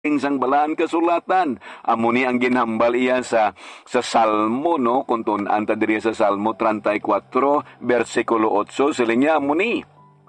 sang balaan kasulatan. Amo ni ang ginhambal iya sa Salmo, no? Kung tunan ta diri sa Salmo 34, versikulo 8, sila niya amo ni.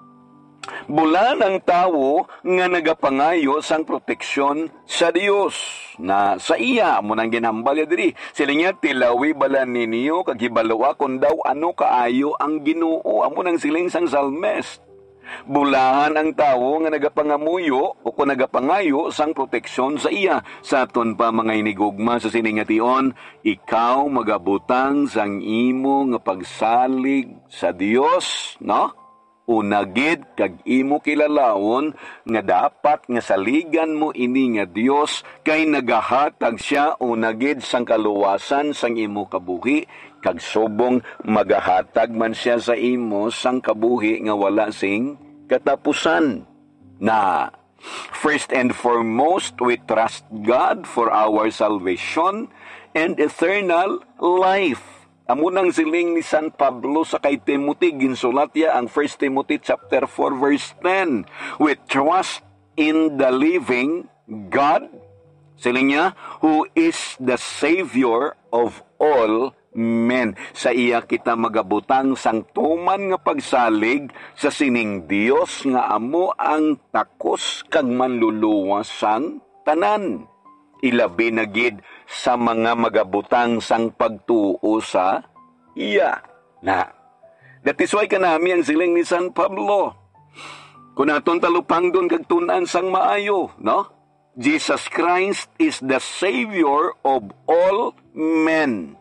Bulan ang tawo nga nagapangayo sang proteksyon sa Dios. Na sa iya, amo nang ginhambal ya diri. Sila niya, tilawi balan ninyo, kagibalawa kung daw ano kaayo ang Ginoo. Amo nang siling sang Salmist. Bulahan ang tawo nga nagapangamuyo o kung nagapangayo sang proteksyon sa iya. Sa aton pa mga inigugma sa siningation, ikaw magabutang sang imo nga pagsalig sa Dios, no? Unagid kag imo kilalawon nga dapat nga saligan mo ini nga Dios kay nagahatag siya unagid sang kaluwasan sang imo kabuhi kag subong magahatag man siya sa imo sang kabuhi nga wala sing katapusan. Na first and foremost, we trust God for our salvation and eternal life. Amunang siling ni San Pablo sa kay Timothy, ginsulat ya ang 1 Timothy chapter 4 verse 10. We trust in the living God, siling niya, who is the Savior of all men. Sa iya kita magabutang sang tuman nga pagsalig sa sining Dios nga amo ang takos kag manluluwas sang tanan. Ilabi na gid sa mga magabutang sang pagtuo sa iya. Na, that is why kanami ang siling ni San Pablo. Kung aton talupang doon kag tunan sang maayo, no? Jesus Christ is the Savior of all men.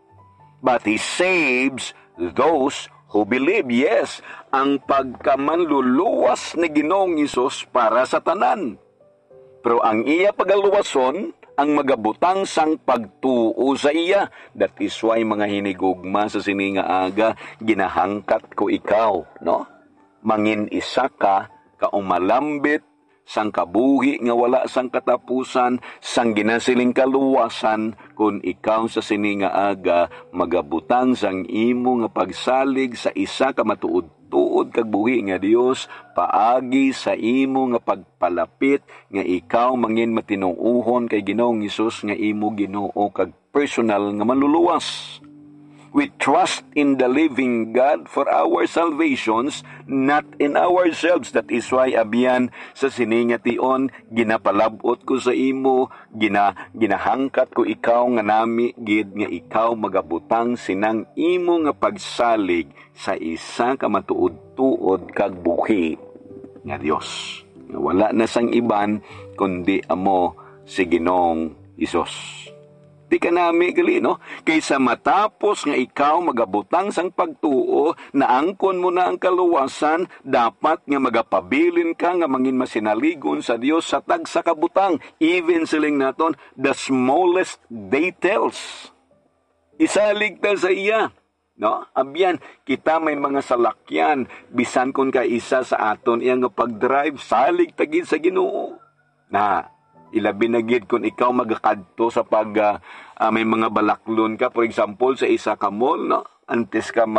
But He saves those who believe. Yes, ang pagkamanluluwas ni Ginoong Hesus para sa tanan. Pero ang iya pagaluwason, ang magabutang sang pagtuo sa iya. That is why mga hinigugma sa sininga aga, ginahangkat ko ikaw, no? Mangin isa ka, kaumalambit, sang kabuhi nga wala sang katapusan, sang ginasiling kaluwasan, kung ikaw sa sininga aga, magabutang sang imo nga pagsalig sa isa ka matuod-tuod kag buhi nga Dios, paagi sa imo nga pagpalapit, nga ikaw mangin matinuuhon kay Ginoong Hesus nga imo Ginoo kag personal nga manluluwas. We trust in the living God for our salvations, not in ourselves. That is why abiyan sa siningation, ginapalabot ko sa imo, ginahangkat ko ikaw nga nami gid nga ikaw magabutang sinang imo nga pagsalig sa isa ka matuod-tuod kag buhi nga Dios. Nga wala na sang iban kundi amo si Ginoong Hesus. Di ka nami gali, no? Kaysa matapos nga ikaw magabutang sang pagtuo, naangkon mo na ang kaluwasan, dapat nga magapabilin ka nga mangin masinaligon sa Dios sa tag sa kabutang. Even siling naton, the smallest details. Isalig ta sa iya. No? Abyan, kita may mga salakyan, bisan kun ka isa sa aton iya nga pag-drive, salig tagid sa Ginoo. Na, ilabi na gid kung ikaw magakadto sa may mga balaklon ka, for example, sa isa ka mall, no? Antes ka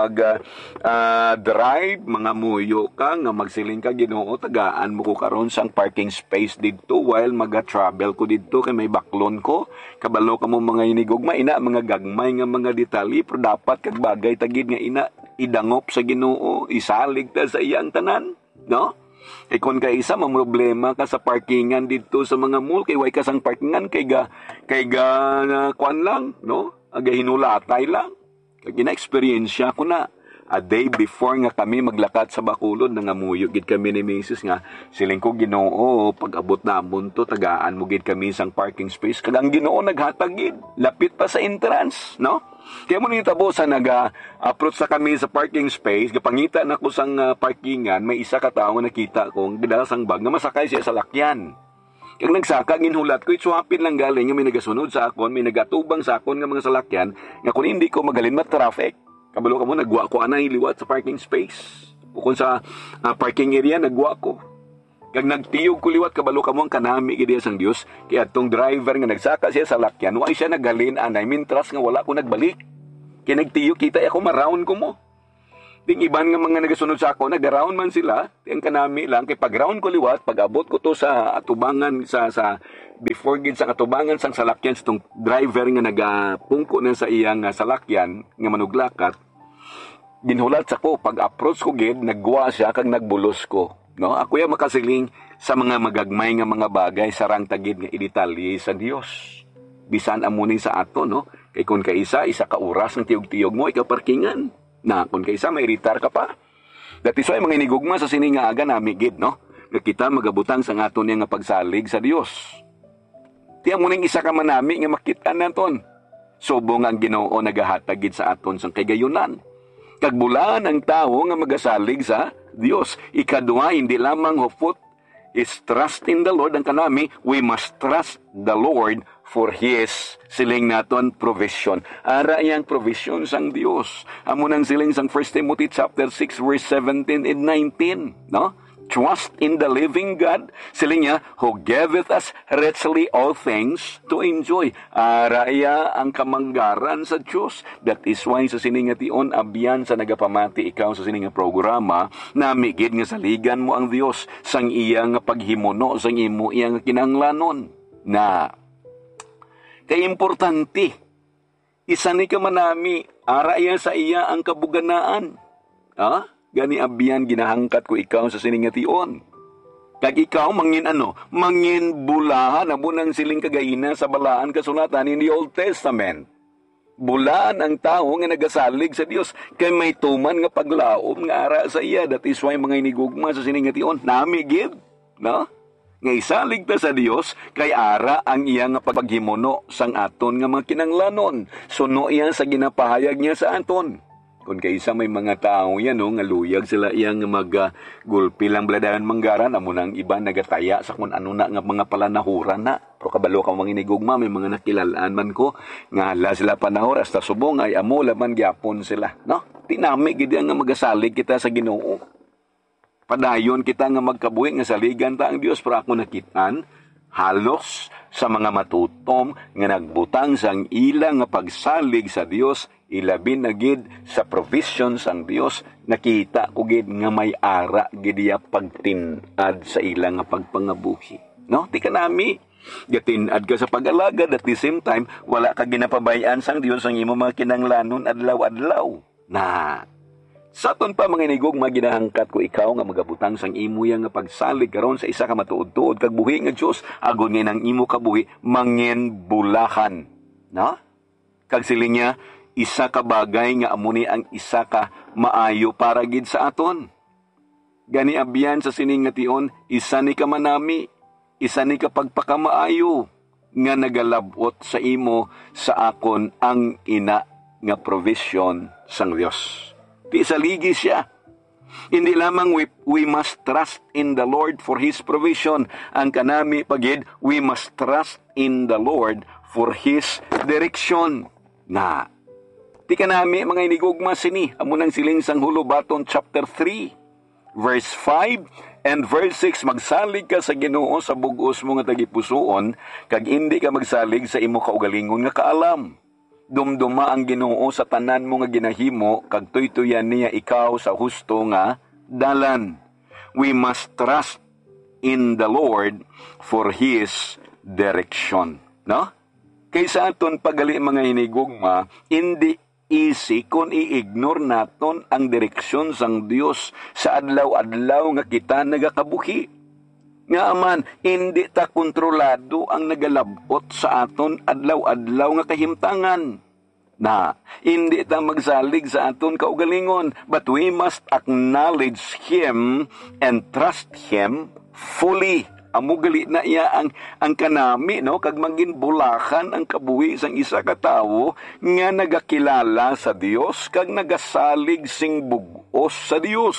drive, mga muyo ka, nga magsiling ka, Ginoo, tagaan mo ko karon sang parking space dito while maga-travel ko dito kay may baklon ko. Kabalo ka mo mga inigugma, ina, mga gagmay nga mga detalye, pero dapat kag bagay tagid nga ina, idangop sa Ginoo, isalig ta sa iyang tanan, no? Kay kung ka isa, mamroblema ka sa parkingan dito sa mga mall, kay way ka sang parkingan, kay kwan lang, no? Aga hinulatay lang. Kaya gina-experience ko na. A day before nga kami maglakad sa Bacolod, nangamuyo gid kami ni Mrs. nga, siling ko, Ginoo, pag-abot na amon to, tagaan mo gid kami sang parking space. Kaya ang Ginoo naghatag gid, lapit pa sa entrance, no? Kaya mo nitabo sa approach sa kami sa parking space, kapangita na ko sang parkingan, may isa ka tao nakita ko, gidala sang bag, nga masakay siya sa lakyan. Kaya nagsaka, ginhulat ko, itswapin lang galing, nga may nagasunod sa akon, may nagatubang sa akon nga mga salakyan, nga kung hindi ko magalin traffic. Kabalo ka mo, nagwa ko anay liwat sa parking space. Kung sa parking area, nagwa ko. Kag nagtiyog ko liwat, kabalo ka mo ang kanami gid sang Dios. Kaya itong driver nga nagsaka siya sa lakyan, wa siya nagalin anay, mintras nga wala ko nagbalik. Kaya nagtiyog, kita ako, maround ko mo. Ting iban nga mga nagasunod sa ako, nag-around man sila, ting kanami lang, kay pag-round ko liwat, pag-abot ko to sa atubangan, sa before gid sa atubangan sang salakyan, sa itong driver nga nagapungko na sa iyang salakyan, nga manuglakat, ginhulat sa ko, pag-approach ko gid, nagguwa siya, kag nagbulos ko. No? Ako yung makasiling sa mga magagmay nga mga bagay, sarang tagid nga iditalye sa Dios. Bisan amunin sa ato, no? Kay kung kaisa, isa ka oras ng tiyog-tiyog mo, ikaw parkingan. Na kung kaisa, may ritar ka pa. Dati so ay mga inigugma sa sininga aga nami gid, no? Nga kita magabutang sa aton niya nga pagsalig sa Dios. Tiyan mo ning isa ka manami nga makita naton. Subong ang Ginoo nagahatag gid sa aton sang kagayunan. Kagbulaan ang tao nga magasalig sa Dios. Ikaduha, hindi lamang hupot is trust in the Lord. Ang kanami, we must trust the Lord for His siling naton provision. Ara yang provision sang Dios. Amo nang siling sang 1 Timothy chapter 6 verse 17 and 19, no? Trust in the living God, siling niya, who giveth us richly all things to enjoy. Ara iya ang kamanggaran sa Dios. That is why sa siningation abyan sa nagapamati ikaw sa sininga programa, namigid nga saligan mo ang Dios sang iya nga paghimuno sang imo iya nga kinahanglanon. Na kay importante, isa ni ka manami, ara iya sa iya ang kabuganaan. Ha? Gani abiyan ginahangkat ko ikaw sa siningation. Kag ikaw mangin mangin bulahan amo nang siling kagaina sa balaan kasulatan in the Old Testament. Bulaan ang tao nga nagasalig sa Dios kay may tuman nga paglaom nga ara sa iya. That is why mga inigugma sa siningation nami gid, no? Nga isalig ta sa Dios kay ara ang iya nga paghimuno sang aton nga mga kinanglanon. Suno iya sa ginapahayag niya sa aton. Kung kaisa may mga tao yan, no, nga luyag sila iyang mag-gulpi lang bladahan manggaran, amo nang iba nagataya sa kung ano na nga mga palanahuran na. Pero kabalo ka mga inigugma, may mga nakilalaan man ko, nga hala sila panahor, hasta subong ay amo laman gyapon sila. No? Tinami, gidi nga magasalig kita sa Ginoo. Padayon kita nga magkabuhi nga saligan ta ang Dios, pero ako nakitaan, halos sa mga matutom nga nagbutang sang ilang nga pagsalig sa Dios, ilabin na gid sa provisions ang Dios, nakita ko gid nga may ara gid iya pagtinad sa ilang nga pagpangabuhi. No? Di ka nami gatinad ka sa pag-alagad, at the same time wala ka ginapabayaan sang Dios ang imo mga kinanglanon adlaw-adlaw. Na sa aton pa mga inigog, ginahangkat ko ikaw nga magabutang sang imo yang nga pagsalig karon sa isa ka matuod-tuod kag buhi nga Dios, agon nga nang imo kabuhi mangin bulahan. No? Kag siling niya, isa ka bagay nga amuni ang isa ka maayo para gid sa aton. Gani abyan sa siningation, isa ni ka manami, isa ni ka pagpakamaayo nga nagalabot sa imo sa akon ang ina nga provision sang Dios. Di saligi siya. Hindi lamang we must trust in the Lord for His provision. Ang kanami pagid, we must trust in the Lord for His direction. Na di ka nami, mga inigugma sini, amo nang siling sang Hulubaton chapter 3, verse 5 and verse 6, magsalig ka sa Ginoo sa bug-os mo nga tagipusoon, kag hindi ka magsalig sa imo kaugalingon nga kaalam. Dumduma ang Ginoo sa tanan mo nga ginahimo, kag tuytuyan niya ikaw sa husto nga dalan. We must trust in the Lord for His direction. No? Kaysa aton pagali mga hinigugma, hindi easy kung i-ignore naton ang direksyon sang Dios sa adlaw-adlaw nga kita nagakabuhi. Nga aman, hindi ta kontrolado ang nagalabot sa aton adlaw-adlaw nga kahimtangan. Na, hindi ta magsalig sa aton kaugalingon, but we must acknowledge Him and trust Him fully. Amugali na iya ang kanami, no? Kag maging bulakan ang kabuhi sang isa ka tawo nga nagakilala sa Dios kag nagasalig sing bug-os sa Dios.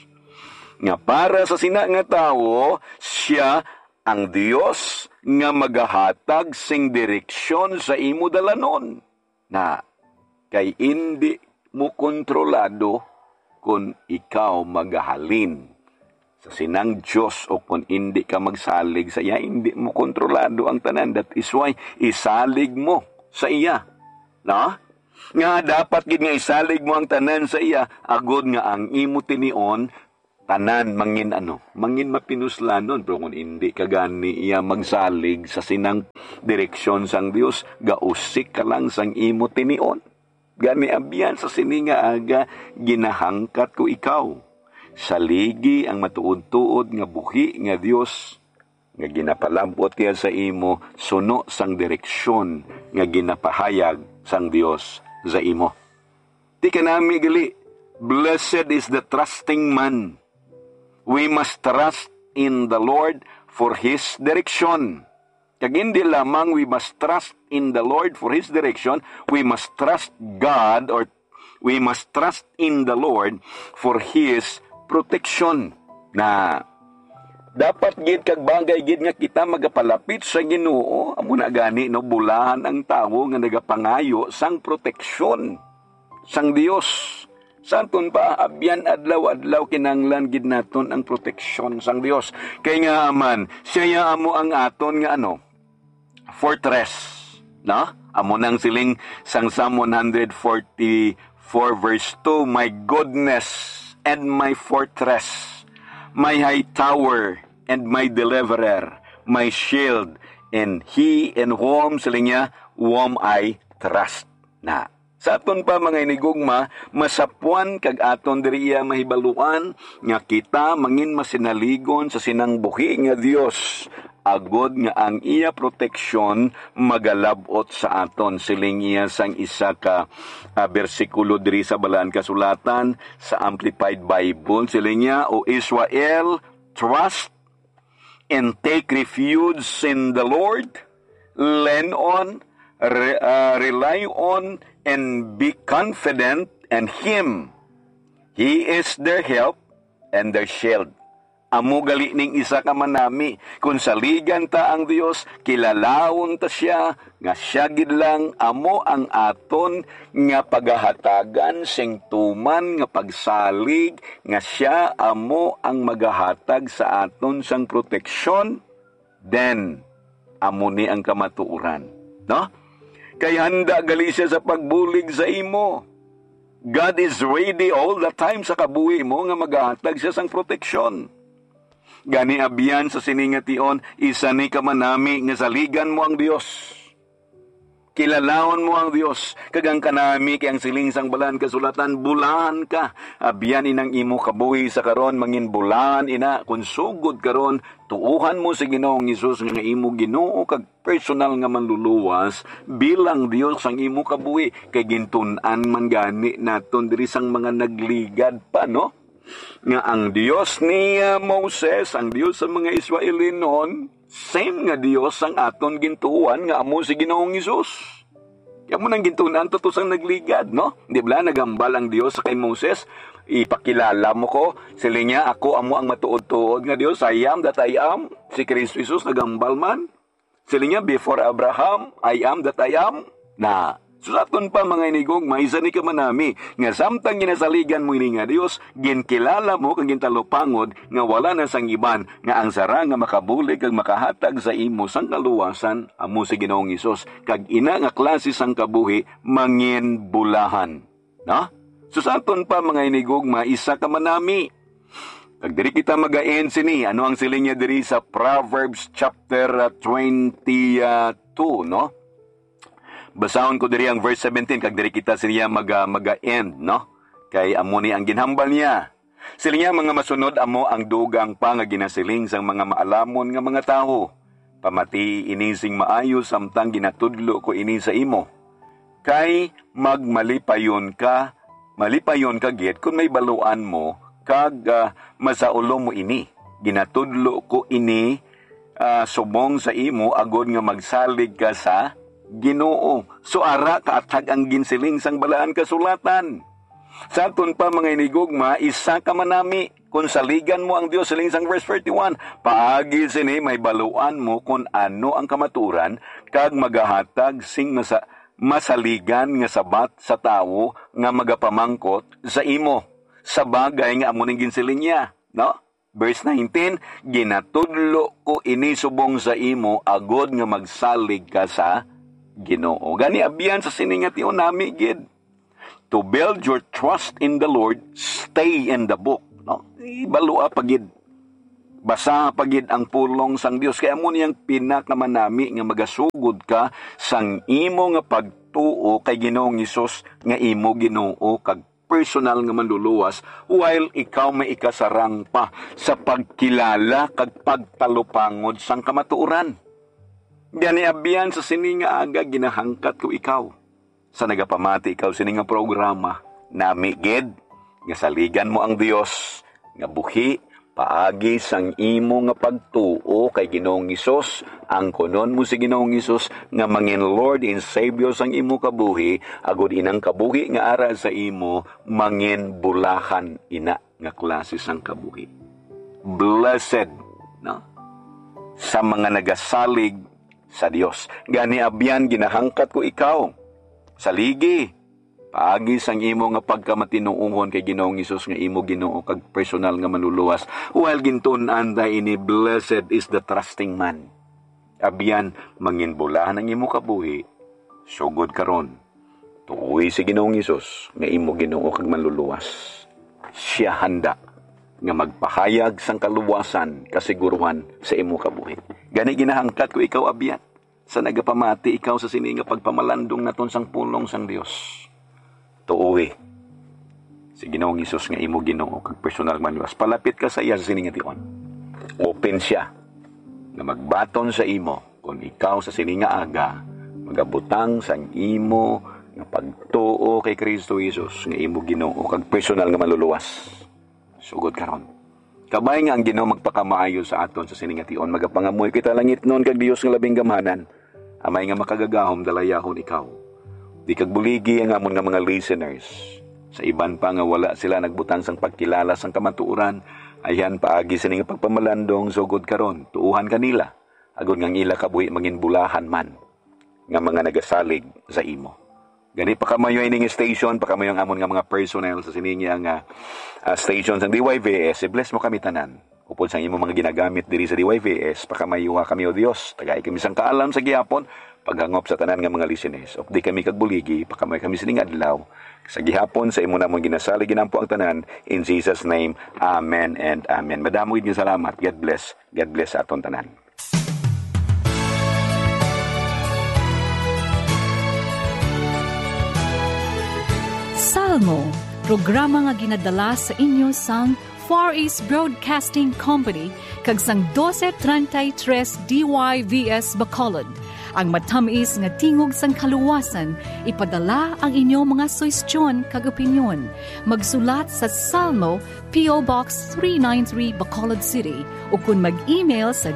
Nga para sa sina nga tawo, siya ang Dios nga magahatag sing direksyon sa imo dalanon. Na kay hindi mo kontrolado kung ikaw magahalin sa sinang Diyos o kung hindi ka magsalig sa iya, hindi mo kontrolado ang tanan. That is why isalig mo sa iya. No? Nga dapat gid nga isalig mo ang tanan sa iya, agod nga ang imo tinion tanan mangin mapinuslanon. Pero kung hindi ka gani iya magsalig sa sinang direksyon sang Dios, gausik ka lang sang imo tinion. Gani abyan sa sininga aga ginahangkat ko ikaw. Saligi ang matuod-tuod nga buhi nga Dios nga ginapalambot niya sa imo, suno sang direksyon nga ginapahayag sang Dios sa imo. Di ka nami gali, blessed is the trusting man. We must trust in the Lord for His direction. Kag hindi lamang we must trust in the Lord for His direction, we must trust God, or we must trust in the Lord for His protection. Na dapat gid kag bagay gid nga kita magapalapit sa Ginoo, amo na gani no bulahan ang tawo nga nagapangayo sang proteksyon sang Dios. Santon pa abyan adlaw-adlaw kinanglan gid naton ang proteksyon sang Dios. Kay nga aman siya amo ang aton nga fortress, no? Amo nang siling sang Psalm 144 verse 2, my goodness and my fortress, my high tower and my deliverer, my shield, and He in whom siling niya, whom I trust. Na sa aton pa mga inigugma, masapuan kag aton diriya mahibaluan nga kita mangin masinaligon sa sinang buhi nga Dios, agod nga ang iya proteksyon magalabot sa aton. Siling iya sang isa ka bersikulo diri sa balaan kasulatan sa Amplified Bible. Siling niya, O Israel, trust and take refuge in the Lord, lean on, rely on, and be confident in Him. He is their help and their shield. Amo gali ning isa ka manami, kung saligan ta ang Dios, kilalawon ta siya, nga siya gid lang amo ang aton nga pagahatagan sing tuman nga pagsalig, nga siya amo ang magahatag sa aton sang proteksyon, then amo ni ang kamatuoran, no? Kay handa gali siya sa pagbulig sa imo. God is ready all the time sa kabuhi mo nga magahatag siya sang proteksyon. Gani abyan sa siningation, isa ni ka manami nga saligan mo ang Dios. Kilalawon mo ang Dios. Kagang kanami kay ang siling sang balaan kasulatan, bulahan ka. Abyan inang imo kabuhi sa karon, mangin bulahan ina, kung sugod karon, tuuhan mo sa Ginoong Hesus nga imo Ginoo kag personal nga manluluwas bilang Dios ang imo kabuhi. Kay gintun-an man gani naton diri sang mga nagligad pa, no? Nga ang Dios ni Moses, ang Dios sa mga Israelinon, same nga Dios ang aton gintuan nga amo si Ginoong Hesus. Kaya mo nang gintunan to sang nagligad, no? Di ba nagambal ang Dios sa kay Moses? Ipakilala mo ko, sila niya, ako amo ang matuod-tuod nga Dios, I am that I am. Si Kristo Jesus nagambal man. Sila niya, before Abraham, I am that I am. Na, so aton pa mga inigog, maisa ni ka manami, nga samtang ginasaligan mo ini nga Dios, ginkilala mo kang gintalupangod, nga wala na sang iban, nga ang sara nga makabulig kag makahatag sa imo sang kaluwasan, amo si Ginoong Hesus, kag ina nga klase sang kabuhi, mangin bulahan. No? So sa aton pa mga inigog, maisa ka manami. Kag diri kita mag-end sini, ano ang siling niya diri sa Proverbs chapter 22, no? Basahon ko diri ang verse 17, kag diri kita siya mag-end, no? Kay amo ni ang ginhambal niya. Sila niya mga masunod amo ang dugang pa nga ginasiling sang mga maalamon nga mga tao. Pamati ini sing maayo samtang ginatudlo ko ini sa imo. Kay malipayon ka gid kung may baluan mo kag masaulo mo ini. Ginatudlo ko ini subong sa imo agod nga magsalig ka sa Ginoo. So ara kaatag ang ginsiling sang balaan kasulatan. Sa aton pa mga inigugma, isa ka manami kung saligan mo ang Dios, siling sang verse 31. Paagi sini may baluan mo kung ano ang kamaturan kag magahatag sing masaligan nga sabat sa tawo nga magapamangkot sa imo sa bagay nga amo ning ginsiling niya, no? Verse 19, ginatudlo ko ini subong sa imo agod nga magsalig ka sa Ginoo. Gani abyan sa siningation nami gid. To build your trust in the Lord, stay in the book. No? Ibalua pagid. Basa pagid ang pulong sang Dios. Kaya mo niyang pinakamanami nga magasugod ka sang imo nga pagtuo kay Ginoong Hesus nga imo Ginoo kag personal nga manluluwas while ikaw may ikasarang pa sa pagkilala kag pagtalupangod sang kamatuoran. Gani abyan sa sini nga aga ginahangkat ko ikaw. Sa nagapamati ikaw sini nga programa nami gid nga saligan mo ang Dios nga buhi paagi sang imo nga pagtuo kay Ginoong Hesus, ang kunon mo si Ginoong Hesus nga mangin Lord and Savior sang imo kabuhi, agud inang kabuhi nga ara sa imo mangin bulahan ina nga klase sang kabuhi. Blessed, no? Sa mga nagasalig sa Dios. Gani abyan ginahangkat ko ikaw. Saligi paagi sang imo nga pagkamatinuungon kay Ginoong Hesus nga imo Ginoo kag personal nga manluluwas. While gintun-an ta ini, blessed is the trusting man. Abyan manginbulahan ang imo kabuhi. Sugod karon. Tuoy si Ginoong Hesus nga imo Ginoo kag manluluwas. Siya handa nga magpahayag sang kaluwasan, kasiguruhan sa imo kabuhi. Gani ginahangkat ko ikaw abyan. Sa nagapamati ikaw sa sini nga pagpamalandong naton sang pulong sang Dios. Tuoy si Ginoong Hesus nga imo Ginoo kag personal manluwas. Palapit ka sa iya sa siningation. Open siya nga magbaton sa imo kung ikaw sa sininga aga magabutang sang imo nga pagtuo kay Kristo Hesus nga imo Ginoo kag personal nga manluluwas. Sugod karon. Kabay nga ang Ginoo magpakamaayo sa aton sa siningation, magapangamoy kita langit nun kag Dios nga labing gamhanan. Amay nga makagagahom dalayahon ikaw. Di kagbuligi ang amon nga mga listeners. Sa iban pa nga wala sila nagbutang sang pagkilala sang kamatuoran, ayan paagi sa nga pagpamalandong sugod karon, tuuhan kanila. Agud nga ila kabuhi mangin bulahan man nga mga nagasalig sa imo. Gani pa kamayo ining station, pa kamayo ang amon nga mga personnel sa siningi nga station sang DYVS, bless mo kami tanan. Upod sang imo mga ginagamit diri sa DYVS, pa kamayo kami o Dios. Tagay kami sang kaalam sa gihapon. Paghangop sa tanan nga mga listeners. Of di kami kagbuligi, pakamay kami sining adlaw. Sa gihapon, sa imo namang ginasali, ginampo ang tanan. In Jesus' name, Amen and Amen. Madamo yung salamat. God bless. God bless sa aton tanan. Salmo, programa nga ginadala sa inyo sang Far East Broadcasting Company kag sang 1233 DYVS Bacolod. Ang matamis nga tingog sang kaluwasan, ipadala ang inyong mga suwestyon kag opinyon. Magsulat sa Salmo, P.O. Box 393 Bacolod City o kung mag-email sa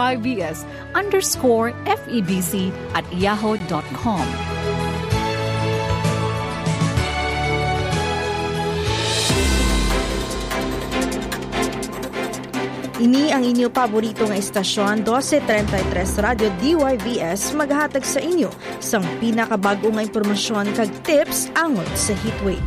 dybs_febc@yahoo.com. Ini ang inyo paborito nga istasyon, 1233 Radio DYVS, maghatag sa inyo sang pinakabago nga impormasyon kag tips angon sa heatwave.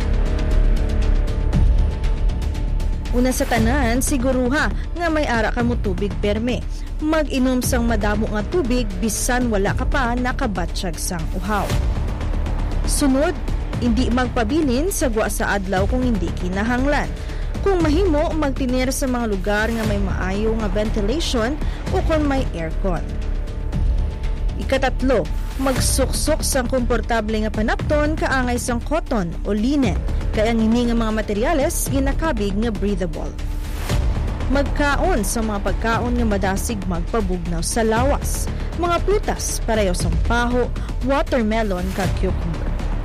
Una sa tanan, siguruha nga may ara ka mo tubig perme. Mag-inom sang madamo nga tubig bisan wala ka pa nakabatsyag sang uhaw. Sunod, hindi magpabilin sa gwa sa adlaw kung hindi kinahanglan. Kung mahimo, magtinir sa mga lugar nga may maayo nga ventilation o kung may aircon. Ikatatlo, magsuksok sang komportable nga panapton kaangay sang cotton o linen, kaya ang ini nga mga materyales ginakabig nga breathable. Magkaon sa mga pagkaon nga madasig magpabugnaw sa lawas, mga prutas pareho sang paho, watermelon kag cucumber.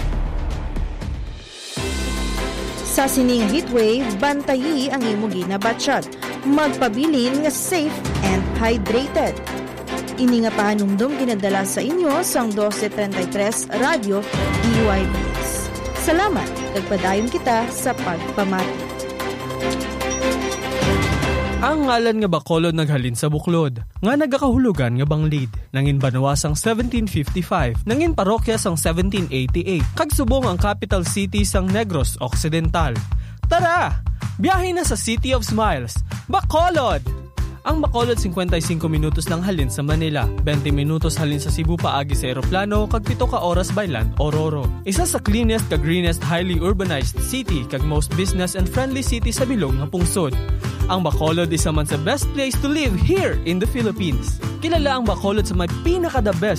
Sa sining heatwave, bantayi ang imo ginabatsyag. Magpabilin nga safe and hydrated. Ini nga pahanumdum ginadala sa inyo sang 1233 Radio DYVS. Salamat, nagpadayon kita sa pagpamati. Ang ngalan nga Bacolod naghalin sa buklod, nga nagakahulugan nga banglid. Nangin Banwa sang 1755, nangin parokya sang 1788, kag subong ang capital city sang Negros Occidental. Tara, biyahe na sa City of Smiles, Bacolod! Ang Bacolod 55 minutos lang halin sa Manila, 20 minutos halin sa Cebu paagi sa eroplano kag 7 ka oras by land o roro. Isa sa cleanest kag greenest highly urbanized city kag most business and friendly city sa bilog nga pungsod. Ang Bacolod isa man sa best place to live here in the Philippines. Kilala ang Bacolod sa may pinaka-the best